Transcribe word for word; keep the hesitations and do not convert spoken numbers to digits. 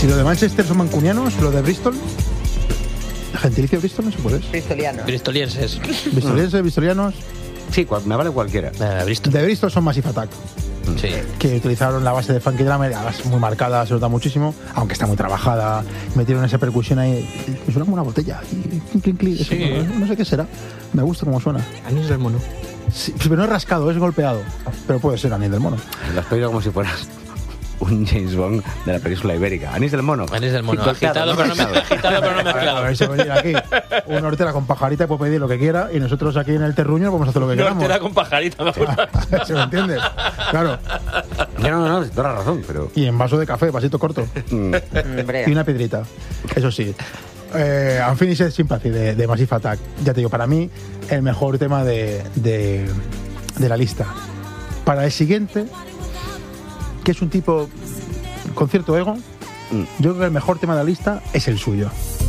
Si lo de Manchester son mancunianos, lo de Bristol... Gentilicio Bristol, no sé cuál es. Bristolianos. Bristolienses. Bristolienses, bristolianos... Sí, me vale cualquiera. Eh, Bristol. De Bristol son Massive Attack. Sí. Que utilizaron la base de Funky Drum, la base muy marcada, se nota muchísimo, aunque está muy trabajada. Metieron esa percusión ahí, me suena como una botella. Y clink, clink, clink, Sí. eso, no, no sé qué será. Me gusta cómo suena. Anís del mono. Sí, pero no es rascado, es golpeado. Pero puede ser anís del mono. Lo has pedido como si fueras un James Bond de la península ibérica. Anís del mono. Anís del mono. Sí, golpeado, Agitado, pero no mezclado. mezclado. Agitado, pero no A ver, mezclado. a ver si venir aquí un hortera con pajarita puede pedir lo que quiera y nosotros aquí en el terruño podemos hacer lo que No, queramos. te da con pajarita, me gusta. ¿Se me entiende? Claro. No, no, no, toda la razón, pero... Y en vaso de café, vasito corto. Mm. Hombre. Y una piedrita. Eso sí. Eh, Unfinished Sympathy de, de Massive Attack. Ya te digo, para mí, el mejor tema de, de, de la lista. Para el siguiente, que es un tipo con cierto ego, yo creo que el mejor tema de la lista es el suyo.